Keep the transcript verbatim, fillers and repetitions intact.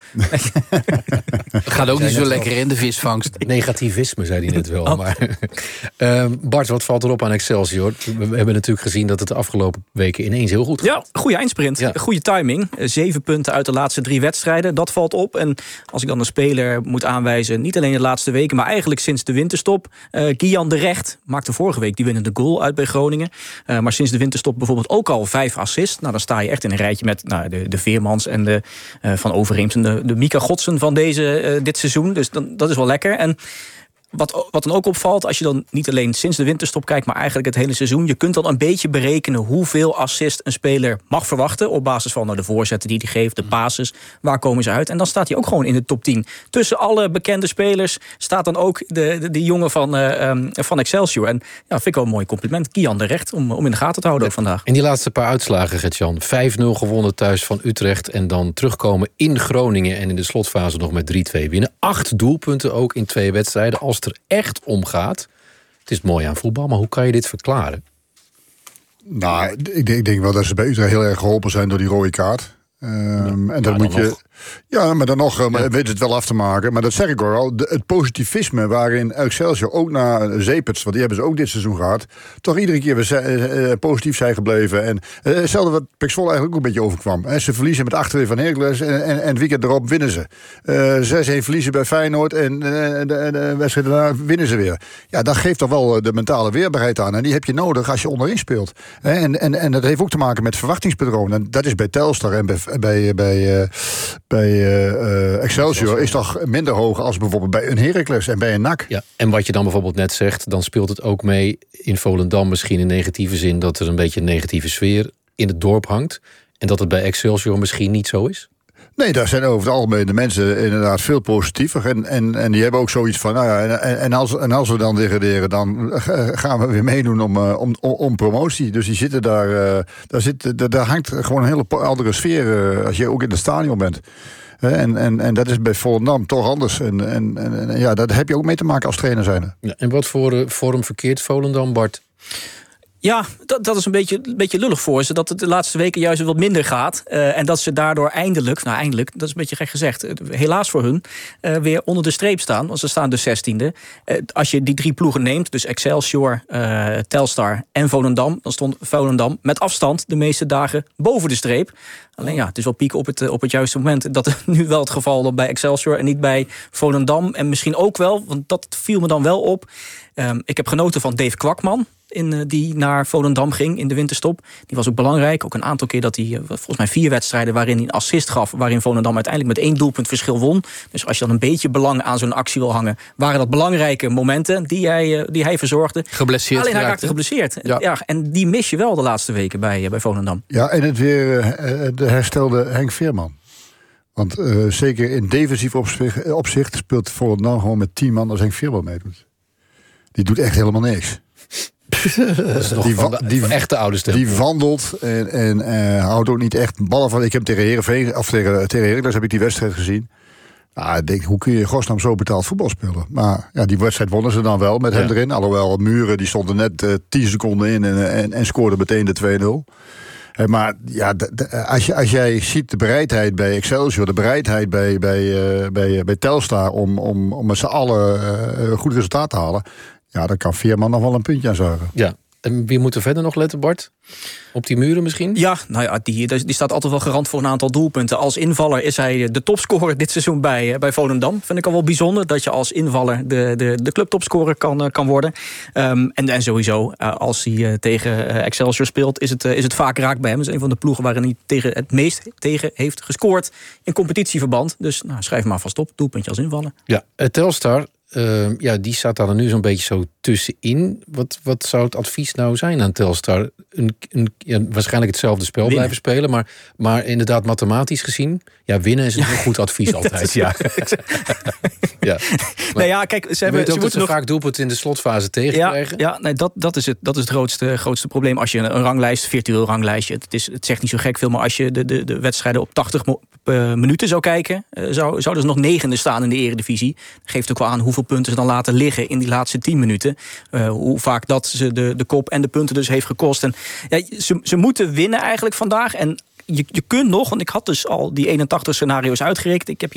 Het gaat ook niet zo lekker in de visvangst. Negativisme, zei hij net wel. Oh. Maar, uh, Bart, wat valt erop aan Excelsior? We hebben natuurlijk gezien dat het de afgelopen weken ineens heel goed gaat. Ja, goede eindsprint. Ja. Goede timing. Zeven punten uit de laatste drie wedstrijden. Dat valt op. En als ik dan een speler moet aanwijzen, niet alleen de laatste weken, maar eigenlijk sinds de winterstop. Uh, Gian de Recht maakte vorige week die winnende goal uit bij Groningen. Uh, maar sinds de winterstop bijvoorbeeld ook al vijf assists. Nou, dan sta je echt in een rijtje met nou, de, de Veermans en de uh, Van Overeems en de, de Mika Godsen van deze, uh, dit seizoen. Dus dan, dat is wel lekker. En Wat, wat dan ook opvalt, als je dan niet alleen sinds de winterstop kijkt, maar eigenlijk het hele seizoen, je kunt dan een beetje berekenen hoeveel assist een speler mag verwachten op basis van nou, de voorzetten die hij geeft, de passes, waar komen ze uit. En dan staat hij ook gewoon in de top tien. Tussen alle bekende spelers staat dan ook de, de, de jongen van, uh, um, van Excelsior. En ja, vind ik wel een mooi compliment. Gian de Recht, om, om in de gaten te houden ook vandaag. En die laatste paar uitslagen, Gert-Jan. vijf nul gewonnen thuis van Utrecht en dan terugkomen in Groningen en in de slotfase nog met drie twee winnen. Acht doelpunten ook in twee wedstrijden. Als het er echt om gaat. Het is mooi aan voetbal, maar hoe kan je dit verklaren? Nou, ik denk, ik denk wel dat ze bij Utrecht heel erg geholpen zijn door die rode kaart. Um, ja, en dan moet je. Nog. Ja, maar dan nog uh, ja. weet het wel af te maken. Maar dat zeg ik al. De, het positivisme waarin Excelsior ook na Zeeperts, want die hebben ze ook dit seizoen gehad, toch iedere keer weer uh, positief zijn gebleven. En uh, hetzelfde wat Pek Zwolle eigenlijk ook een beetje overkwam. He, ze verliezen met acht twee van Heracles en, en, en het weekend erop winnen ze. Uh, zes een verliezen bij Feyenoord en uh, de, de, de wedstrijd daarna winnen ze weer. Ja, dat geeft toch wel de mentale weerbaarheid aan. En die heb je nodig als je onderin speelt. He, en, en, en dat heeft ook te maken met verwachtingspatroon. En dat is bij Telstar en bij bij, bij, uh, bij uh, Excelsior is toch minder hoog als bijvoorbeeld bij een Heracles en bij een N A C. Ja, en wat je dan bijvoorbeeld net zegt, dan speelt het ook mee in Volendam misschien in negatieve zin dat er een beetje een negatieve sfeer in het dorp hangt. En dat het bij Excelsior misschien niet zo is? Nee, daar zijn over het algemeen de mensen inderdaad veel positiever. En, en, en die hebben ook zoiets van, nou ja, en, en, als, en als we dan degraderen, dan gaan we weer meedoen om, om, om promotie. Dus die zitten daar, daar, zit, daar, daar hangt gewoon een hele andere sfeer als je ook in het stadion bent. En, en, en dat is bij Volendam toch anders. En, en, en ja, daar heb je ook mee te maken als trainer zijn. Ja, en wat voor uh, vorm verkeert Volendam, Bart? Ja, dat, dat is een beetje, een beetje lullig voor ze. Dat het de laatste weken juist wat minder gaat. Uh, en dat ze daardoor eindelijk, nou eindelijk, dat is een beetje gek gezegd, helaas voor hun, uh, weer onder de streep staan. Want ze staan dus zestiende. Uh, als je die drie ploegen neemt, dus Excelsior, uh, Telstar en Volendam, dan stond Volendam met afstand de meeste dagen boven de streep. Alleen ja, het is wel pieken op het, op het juiste moment. Dat is nu wel het geval bij Excelsior en niet bij Volendam. En misschien ook wel, want dat viel me dan wel op. Um, ik heb genoten van Dave Kwakman, in, uh, die naar Volendam ging in de winterstop. Die was ook belangrijk. Ook een aantal keer dat hij, uh, volgens mij vier wedstrijden waarin hij een assist gaf, waarin Volendam uiteindelijk met één doelpunt verschil won. Dus als je dan een beetje belang aan zo'n actie wil hangen, waren dat belangrijke momenten die hij, uh, die hij verzorgde. Geblesseerd. Alleen hij raakte geblesseerd. Ja. Ja, en die mis je wel de laatste weken bij, uh, bij Volendam. Ja, en het weer uh, de herstelde Henk Veerman. Want uh, zeker in defensief opzicht, opzicht speelt Volendam gewoon met tien man als Henk Veerman meedoet. Die doet echt helemaal niks. die, van de, die echte oude stem. Die wandelt en, en uh, houdt ook niet echt ballen van. Ik heb tegen Heerenveen, of tegen, tegen Heracles heb ik die wedstrijd gezien. Nou, ik denk, hoe kun je in godsnaam zo betaald voetbal spelen? Maar ja, die wedstrijd wonnen ze dan wel met hem ja. erin. Alhoewel Muren, die stond er net uh, tien seconden in en, en, en scoorde meteen de twee nul. Uh, maar ja, de, de, als, je, als jij ziet de bereidheid bij Excelsior, de bereidheid bij, bij, uh, bij, uh, bij Telstar om, om, om met z'n allen uh, een goed resultaat te halen, ja, dan kan Veerman nog wel een puntje aan zuigen. Ja. En wie moet er verder nog letten, Bart? Op die muren misschien? Ja, nou ja, die, die staat altijd wel garant voor een aantal doelpunten. Als invaller is hij de topscorer dit seizoen bij, bij Volendam. Vind ik al wel bijzonder dat je als invaller de, de, de clubtopscorer kan, kan worden. Um, en, en sowieso, als hij uh, tegen uh, Excelsior speelt, is het, uh, is het vaak raak bij hem. Dat is een van de ploegen waarin hij tegen het meest tegen heeft gescoord in competitieverband. Dus nou, schrijf maar vast op, doelpuntje als invaller. Ja, uh, Telstar. Uh, ja, die staat daar nu zo'n beetje zo tussenin. Wat, wat zou het advies nou zijn aan Telstar? Een, een, ja, waarschijnlijk hetzelfde spel winnen. blijven spelen, maar, maar inderdaad mathematisch gezien, ja, winnen is een ja. heel goed advies altijd. Ja. ja. Nou ja, kijk, ze hebben ze moeten nog vaak doelpunten in de slotfase tegenkrijgen. Ja, ja nee, dat, dat is het, dat is het grootste, grootste probleem. Als je een ranglijst, virtueel ranglijstje, het, is, het zegt niet zo gek veel, maar als je de, de, de wedstrijden op tachtig mo- uh, minuten zou kijken, uh, zou, zouden ze nog negende staan in de Eredivisie. Dat geeft ook wel aan hoeveel punten ze dan laten liggen in die laatste tien minuten. Uh, hoe vaak dat ze de, de kop en de punten dus heeft gekost. En ja, ze, ze moeten winnen eigenlijk vandaag. En je, je kunt nog, want ik had dus al die eenentachtig scenario's uitgerekend. Ik heb